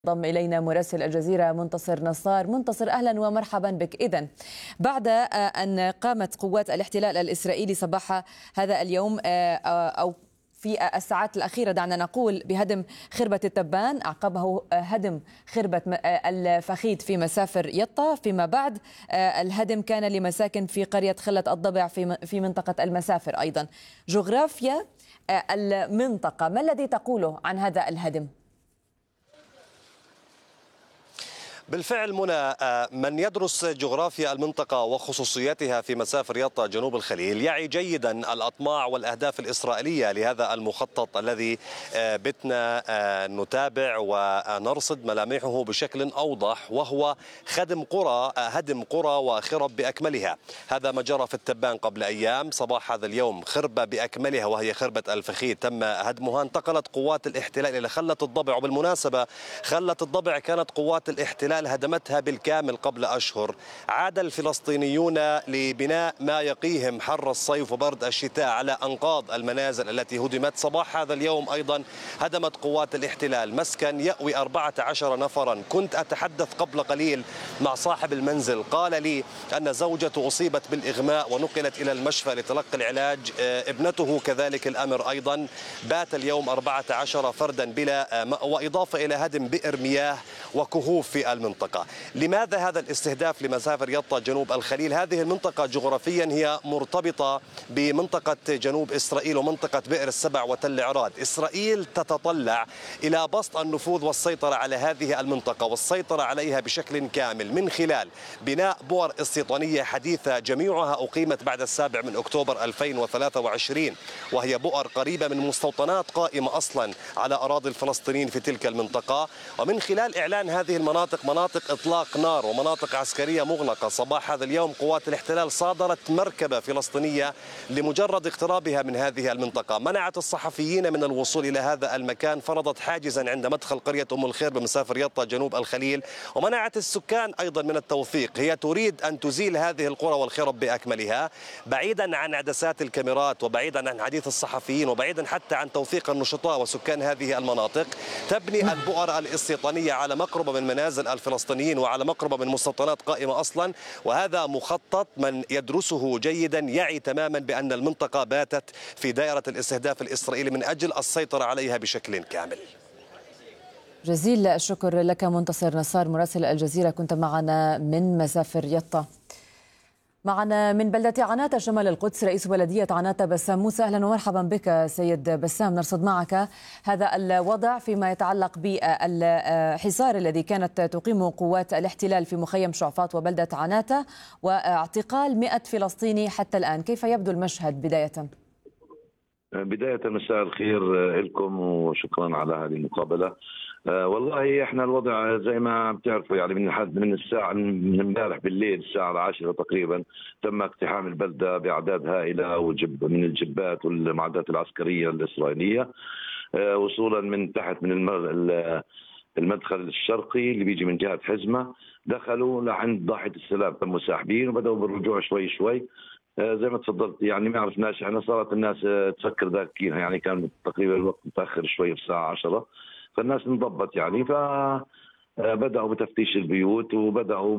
انضم إلينا مراسل الجزيرة منتصر نصار. منتصر، أهلا ومرحبا بك. إذن بعد أن قامت قوات الاحتلال الإسرائيلي صباح هذا اليوم أو في الساعات الأخيرة دعنا نقول بهدم خربة التبان، أعقبه هدم خربة الفخيد في مسافر يطا، فيما بعد الهدم كان لمساكن في قرية خلة الضبع في منطقة المسافر. أيضا جغرافيا المنطقة، ما الذي تقوله عن هذا الهدم؟ بالفعل منى، من يدرس جغرافيا المنطقة وخصوصيتها في مسافر يطا جنوب الخليل يعي جيدا الأطماع والأهداف الإسرائيلية لهذا المخطط الذي بتنا نتابع ونرصد ملامحه بشكل أوضح، وهو هدم قرى وخرب بأكملها. هذا ما جرى في التبان قبل أيام. صباح هذا اليوم خربة بأكملها وهي خربة الفخيد تم هدمها. انتقلت قوات الاحتلال إلى خلة الضبع، وبالمناسبة خلة الضبع كانت قوات الاحتلال هدمتها بالكامل قبل أشهر. عاد الفلسطينيون لبناء ما يقيهم حر الصيف وبرد الشتاء على أنقاض المنازل التي هدمت. صباح هذا اليوم أيضا هدمت قوات الاحتلال مسكن يأوي 14 نفرا. كنت أتحدث قبل قليل مع صاحب المنزل، قال لي أن زوجته أصيبت بالإغماء ونقلت إلى المشفى لتلقي العلاج، ابنته كذلك الأمر أيضا. بات اليوم 14 فردا بلا مأوى، إضافة إلى هدم بئر مياه وكهوف في المنطقة. لماذا هذا الاستهداف لمسافر يطا جنوب الخليل؟ هذه المنطقة جغرافيا هي مرتبطة بمنطقة جنوب إسرائيل ومنطقة بئر السبع وتل عراد. إسرائيل تتطلع إلى بسط النفوذ والسيطرة على هذه المنطقة والسيطرة عليها بشكل كامل من خلال بناء بؤر استيطانية حديثة، جميعها أقيمت بعد 7 أكتوبر 2023، وهي بؤر قريبة من مستوطنات قائمة أصلا على أراضي الفلسطينيين في تلك المنطقة. ومن خلال إعلان هذه المناطق مناطق إطلاق نار ومناطق عسكرية مغلقة، صباح هذا اليوم قوات الاحتلال صادرت مركبة فلسطينية لمجرد اقترابها من هذه المنطقة. منعت الصحفيين من الوصول إلى هذا المكان، فرضت حاجزا عند مدخل قرية أم الخير بمسافر يطا جنوب الخليل، ومنعت السكان أيضا من التوثيق. هي تريد أن تزيل هذه القرى والخرب بأكملها بعيدا عن عدسات الكاميرات وبعيدا عن حديث الصحفيين وبعيدا حتى عن توثيق النشطاء وسكان هذه المناطق. تبني البؤر الاستيطانية على مقربة من منازل الفلسطينيين وعلى مقربة من مستوطنات قائمة أصلا، وهذا مخطط من يدرسه جيدا يعي تماما بأن المنطقة باتت في دائرة الاستهداف الإسرائيلي من أجل السيطرة عليها بشكل كامل. جزيل الشكر لك منتصر نصار مراسل الجزيرة، كنت معنا من مسافر يطا. معنا من بلدة عناتة شمال القدس رئيس بلدية عناتة بسام موسى. أهلا ومرحبا بك سيد بسام. نرصد معك هذا الوضع فيما يتعلق بالحصار الذي كانت تقيمه قوات الاحتلال في مخيم شعفاط وبلدة عناتة واعتقال 100 فلسطيني حتى الآن. كيف يبدو المشهد بداية؟ بداية مساء الخير لكم وشكرا على هذه المقابلة. والله احنا الوضع زي ما بتعرفوا يعني من الساعة من امبارح بالليل الساعة 10 تقريبا تم اقتحام البلدة بأعداد هائلة من الجبات والمعدات العسكرية الإسرائيلية، وصولا من تحت من المدخل الشرقي اللي بيجي من جهة حزمة. دخلوا لعند ضاحية السلام، تموا ساحبين وبدأوا بالرجوع شوي شوي. زي ما تفضلت يعني ما عرفناش احنا، صارت الناس تفكر ذاكينها يعني كان تقريبا الوقت متأخر شوي في الساعة 10، فالناس انضبط يعني، فبدأوا بتفتيش البيوت وبدأوا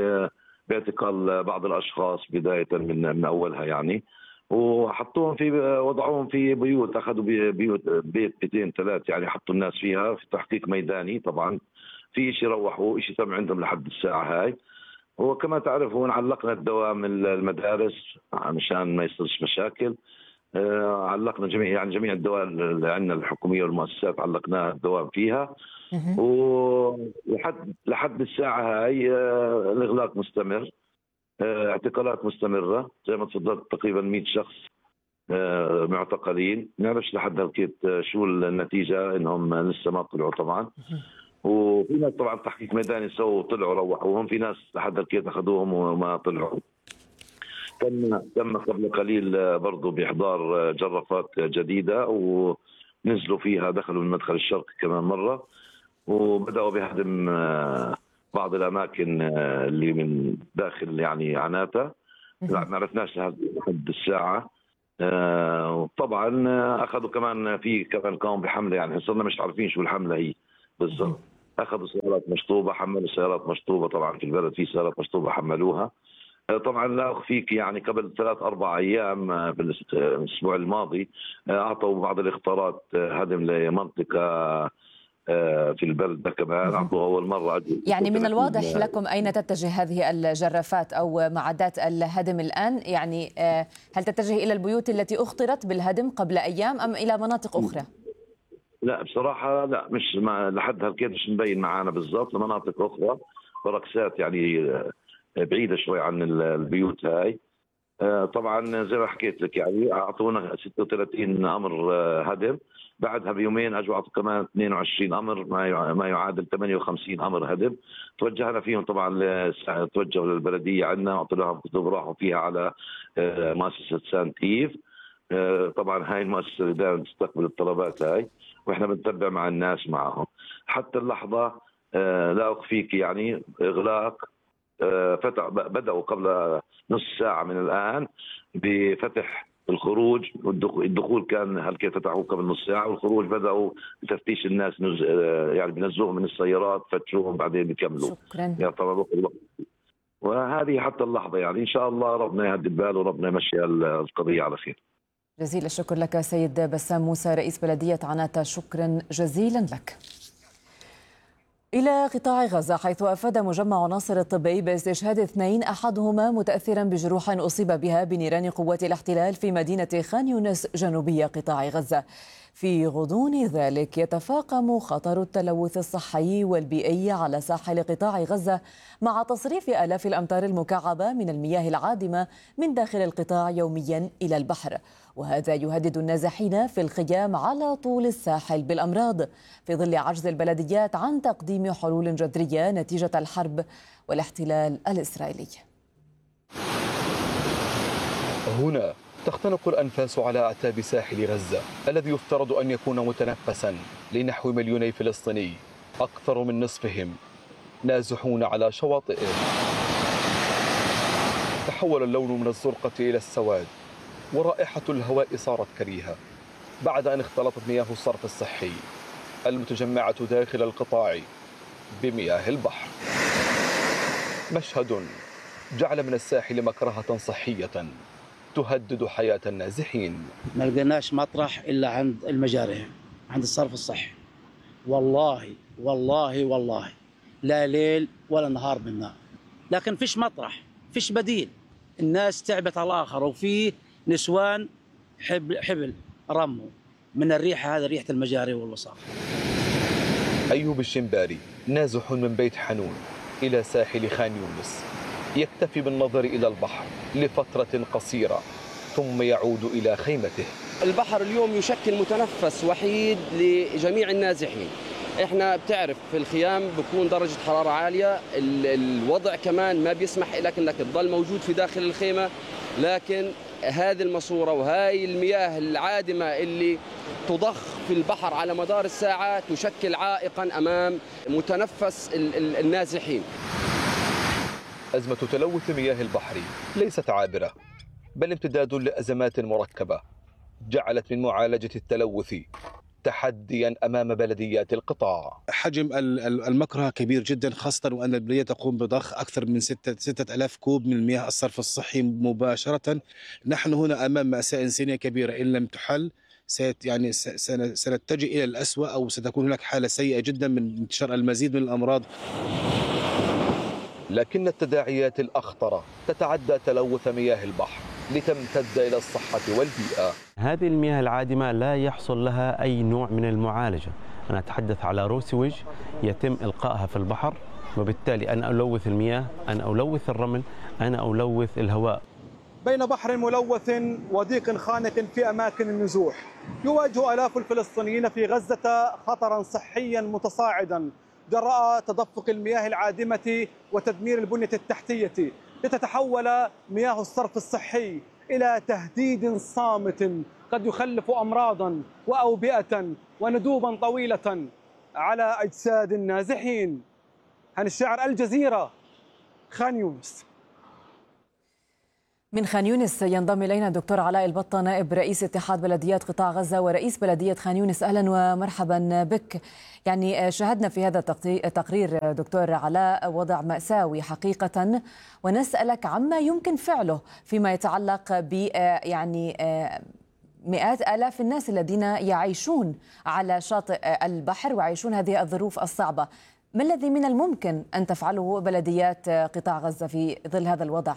باعتقال بعض الأشخاص بداية من أولها يعني، وحطوهم وضعوهم في بيوت، أخذوا بيت 200-3 يعني حطوا الناس فيها في تحقيق ميداني. طبعا في شيء روحوا شيء تم عندهم لحد الساعة هاي. وكما تعرفون علقنا الدوام المدارس مشان ما يصيرش مشاكل. علقنا جميع الدوام اللي عندنا الحكوميه والمؤسسات علقناها الدوام فيها، ولحد الساعه هاي الاغلاق مستمر، اعتقالات مستمره زي ما تفضلت تقريبا 100 شخص معتقلين. ما نعرفش لحد هالكيت شو النتيجه، انهم لسه ما طلعوا طبعا. وفي ناس طبعا تحقيق ميداني سووا طلعوا روحوهم، في ناس لحد هالكيت اخذوهم وما طلعوا. تم قبل قليل برضو بإحضار جرافات جديدة ونزلوا فيها، دخلوا المدخل الشرقي كمان مرة وبدأوا بهدم بعض الأماكن اللي من داخل يعني عناتة. ما عرفناش لحد الساعة. طبعا أخذوا كمان قاموا بحملة، يعني صرنا مش عارفين شو الحملة هي بالضبط. اخذوا سيارات مشطوبه، حملوا سيارات مشطوبه، طبعا في البلد في سيارات مشطوبه حملوها. طبعا لا اخفيك يعني قبل 3-4 ايام في الاسبوع الماضي اعطوا بعض الاخطارات هدم لمنطقه في البلد كمان، اعطوا اول مره. يعني من الواضح لكم اين تتجه هذه الجرافات او معدات الهدم الان؟ يعني هل تتجه الى البيوت التي اخطرت بالهدم قبل ايام ام الى مناطق اخرى؟ لا بصراحه لا، مش لحد هالكيف مش مبين معنا بالضبط، لمناطق اخرى بركسات يعني بعيده شوي عن البيوت هاي. طبعا زي ما حكيت لك يعني اعطونا 36 امر هدم، بعدها بيومين اجوا اعطوا كمان 22 امر ما يعادل 58 امر هدم. توجهنا فيهم طبعا توجهوا للبلديه عندنا، اعطوا لهم كتب راحوا فيها على مؤسسه سانت ايف. طبعا هاي المؤسسه اللي دائما تستقبل الطلبات هاي، واحنا بنتبع مع الناس معهم حتى اللحظه. لا اخفيك يعني اغلاق بدأوا قبل نص ساعة من الآن بفتح الخروج والدخول، كان هالكيف فتحوه قبل نص ساعة، والخروج بدأوا بتفتيش الناس يعني بنزلوهم من السيارات فتشوهم بعدين بيكملوا. شكرا. يعني طبعا وهذه حتى اللحظة يعني إن شاء الله ربنا يهدي البال وربنا يمشي القضية على خير. جزيل الشكر لك سيد بسام موسى رئيس بلدية عناتة، شكرا جزيلا لك. إلى قطاع غزة، حيث أفاد مجمع ناصر الطبي باستشهاد 2 أحدهما متأثرا بجروح أصيب بها بنيران قوات الاحتلال في مدينة خان يونس جنوبي قطاع غزة. في غضون ذلك يتفاقم خطر التلوث الصحي والبيئي على ساحل قطاع غزة مع تصريف آلاف الأمتار المكعبة من المياه العادمة من داخل القطاع يوميا إلى البحر، وهذا يهدد النازحين في الخيام على طول الساحل بالأمراض في ظل عجز البلديات عن تقديم حلول جذرية نتيجة الحرب والاحتلال الإسرائيلي. هنا تختنق الأنفاس على أعتاب ساحل غزة الذي يفترض أن يكون متنفسا لنحو 2,000,000 فلسطيني، أكثر من نصفهم نازحون على شواطئه. تحول اللون من الزرقة إلى السواد، ورائحة الهواء صارت كريهة بعد أن اختلطت مياه الصرف الصحي المتجمعة داخل القطاع بمياه البحر. مشهد جعل من الساحل مكرهة صحية تهدد حياة النازحين. ما لقيناش مطرح إلا عند المجاري، عند الصرف الصحي. والله والله والله لا ليل ولا نهار منا، لكن فيش مطرح، فيش بديل. الناس تعبت على الآخر، وفي نسوان حبل رموا من الريحة، هذا ريحة المجاري والوساخ. أيوب الشمباري نازح من بيت حنون إلى ساحل خان يونس، يكتفي بالنظر إلى البحر لفترة قصيرة ثم يعود إلى خيمته. البحر اليوم يشكل متنفس وحيد لجميع النازحين. احنا بتعرف في الخيام بكون درجة حرارة عالية، الوضع كمان ما بيسمح لك انك تضل موجود في داخل الخيمة، لكن هذه الماسورة وهاي المياه العادمة اللي تضخ في البحر على مدار الساعة تشكل عائقا أمام متنفس النازحين. أزمة تلوث مياه البحر ليست عابرة، بل امتداد لأزمات مركبة جعلت من معالجة التلوث تحديا أمام بلديات القطاع. حجم المكره كبير جدا، خاصة وأن البلدية تقوم بضخ أكثر من 6,000 كوب من المياه الصرف الصحي مباشرة. نحن هنا أمام مأساة إنسانية كبيرة، إن لم تحل سنتجه إلى الأسوأ، أو ستكون هناك حالة سيئة جدا من انتشار المزيد من الأمراض. لكن التداعيات الأخطر تتعدى تلوث مياه البحر لتمتد إلى الصحة والبيئة. هذه المياه العادمة لا يحصل لها أي نوع من المعالجة. أنا أتحدث على روسوج يتم إلقائها في البحر، وبالتالي أنا ألوث المياه، أنا ألوث الرمل، أنا ألوث الهواء. بين بحر ملوث وضيق خانق في أماكن النزوح، يواجه آلاف الفلسطينيين في غزة خطرا صحيا متصاعدا جراء تدفق المياه العادمة وتدمير البنية التحتية، لتتحول مياه الصرف الصحي إلى تهديد صامت قد يخلف أمراضا وأوبئة وندوبا طويلة على أجساد النازحين. هاني الشاعر، الجزيرة، خان يونس. من خان يونس ينضم إلينا الدكتور علاء البطة، نائب رئيس اتحاد بلديات قطاع غزة ورئيس بلدية خان يونس. أهلا ومرحبا بك. يعني شاهدنا في هذا التقرير دكتور علاء وضع مأساوي حقيقة، ونسألك عما يمكن فعله فيما يتعلق ب يعني مئات آلاف الناس الذين يعيشون على شاطئ البحر ويعيشون هذه الظروف الصعبة. ما الذي من الممكن أن تفعله بلديات قطاع غزة في ظل هذا الوضع؟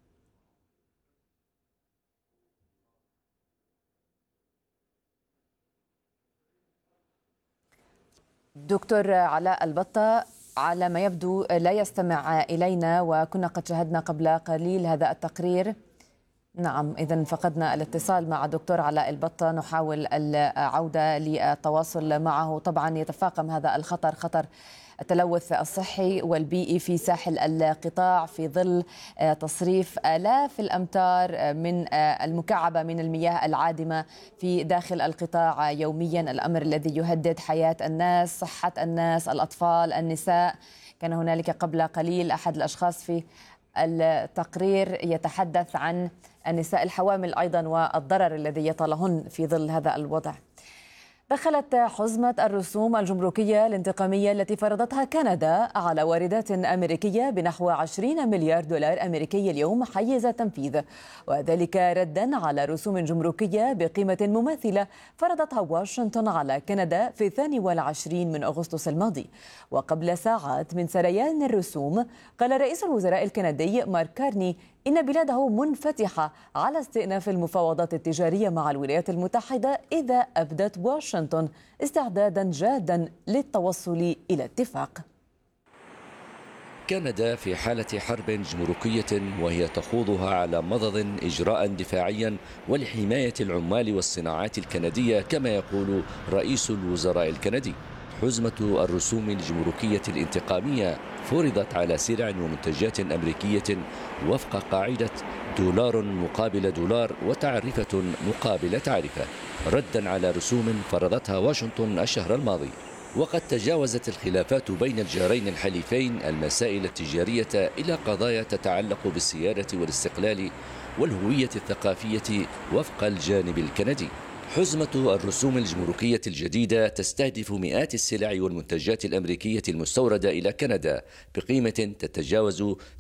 دكتور علاء البطة على ما يبدو لا يستمع إلينا، وكنا قد شاهدنا قبل قليل هذا التقرير. نعم، إذن فقدنا الاتصال مع الدكتور علاء البطة. نحاول العودة للتواصل معه. طبعا يتفاقم هذا الخطر، خطر التلوث الصحي والبيئي في ساحل القطاع في ظل تصريف آلاف الأمتار من المكعبة من المياه العادمة في داخل القطاع يوميا، الأمر الذي يهدد حياة الناس، صحة الناس، الأطفال، النساء. كان هنالك قبل قليل أحد الأشخاص في التقرير يتحدث عن النساء الحوامل أيضا والضرر الذي يطالهن في ظل هذا الوضع. دخلت حزمة الرسوم الجمركية الانتقامية التي فرضتها كندا على واردات أمريكية بنحو 20 مليار دولار أمريكي اليوم حيز التنفيذ، وذلك ردا على رسوم جمركية بقيمة مماثلة فرضتها واشنطن على كندا في 22 من أغسطس الماضي. وقبل ساعات من سريان الرسوم قال رئيس الوزراء الكندي مارك كارني إن بلاده منفتحة على استئناف المفاوضات التجارية مع الولايات المتحدة إذا أبدت واشنطن استعدادا جادا للتوصل إلى اتفاق. كندا في حالة حرب جمركية وهي تخوضها على مضض إجراء دفاعيا ولحماية العمال والصناعات الكندية كما يقول رئيس الوزراء الكندي. حزمة الرسوم الجمركية الانتقامية فرضت على سلع ومنتجات أمريكية وفق قاعدة دولار مقابل دولار وتعرفة مقابل تعرفة، ردا على رسوم فرضتها واشنطن الشهر الماضي. وقد تجاوزت الخلافات بين الجارين الحليفين المسائل التجارية إلى قضايا تتعلق بالسيادة والاستقلال والهوية الثقافية وفق الجانب الكندي. حزمة الرسوم الجمركية الجديدة تستهدف مئات السلع والمنتجات الأمريكية المستوردة إلى كندا بقيمة تتجاوز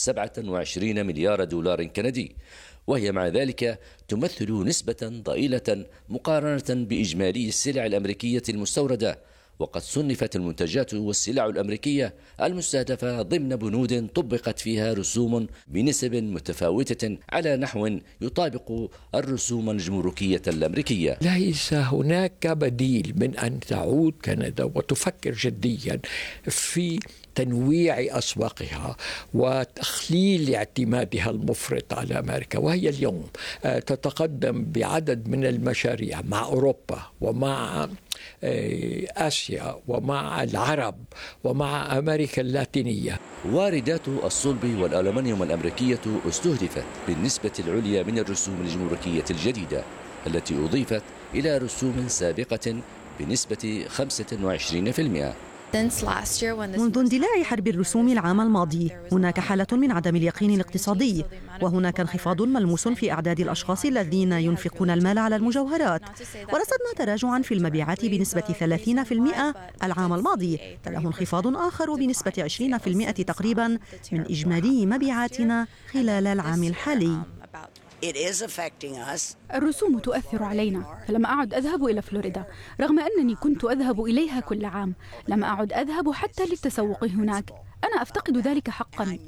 27 مليار دولار كندي، وهي مع ذلك تمثل نسبة ضئيلة مقارنة بإجمالي السلع الأمريكية المستوردة. وقد صنفت المنتجات والسلع الأمريكية المستهدفة ضمن بنود طبقت فيها رسوم بنسب متفاوتة على نحو يطابق الرسوم الجمركية الأمريكية. ليس هناك بديل من أن تعود كندا وتفكر جديا في تنويع أسواقها وتخليل اعتمادها المفرط على أمريكا، وهي اليوم تتقدم بعدد من المشاريع مع أوروبا ومع آسيا ومع العرب ومع أمريكا اللاتينية. واردات الصلب والألمنيوم الأمريكية استهدفت بالنسبة العليا من الرسوم الجمركية الجديدة التي أضيفت إلى رسوم سابقة بنسبة 25%. منذ اندلاع حرب الرسوم العام الماضي هناك حالة من عدم اليقين الاقتصادي، وهناك انخفاض ملموس في أعداد الأشخاص الذين ينفقون المال على المجوهرات، ورصدنا تراجعا في المبيعات بنسبة 30% العام الماضي، تلاه انخفاض آخر بنسبة 20% تقريبا من إجمالي مبيعاتنا خلال العام الحالي. الرسوم تؤثر علينا، فلم أعد أذهب إلى فلوريدا رغم أنني كنت أذهب إليها كل عام. لم أعد أذهب حتى للتسوق هناك. أنا أفتقد ذلك حقا.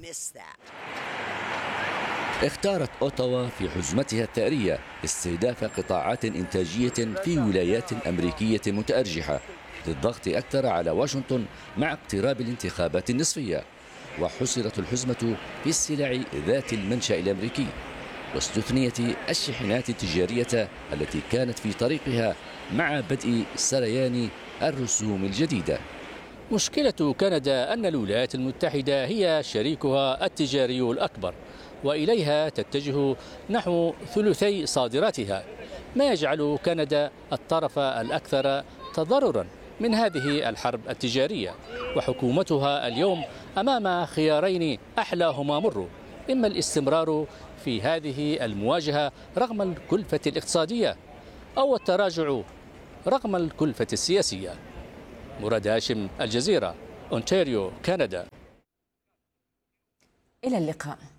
اختارت أوتاوا في حزمتها الثأرية استهداف قطاعات إنتاجية في ولايات أمريكية متأرجحة للضغط أكثر على واشنطن مع اقتراب الانتخابات النصفية. وحصرت الحزمة في السلع ذات المنشأ الأمريكي، واستثنيت الشحنات التجارية التي كانت في طريقها مع بدء سريان الرسوم الجديدة. مشكلة كندا أن الولايات المتحدة هي شريكها التجاري الأكبر، وإليها تتجه نحو ثلثي صادراتها، ما يجعل كندا الطرف الأكثر تضررا من هذه الحرب التجارية. وحكومتها اليوم أمام خيارين أحلاهما مر: إما الاستمرار في هذه المواجهة رغم الكلفة الاقتصادية أو التراجع رغم الكلفة السياسية. مراد هاشم، الجزيرة، أونتاريو، كندا. إلى اللقاء.